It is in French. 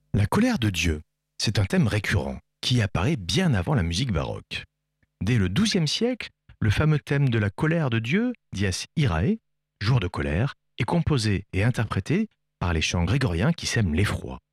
La colère de Dieu, c'est un thème récurrent qui apparaît bien avant la musique baroque. Dès le XIIe siècle, le fameux thème de la colère de Dieu, Dies Irae, jour de colère, est composé et interprété par les chants grégoriens qui sèment l'effroi.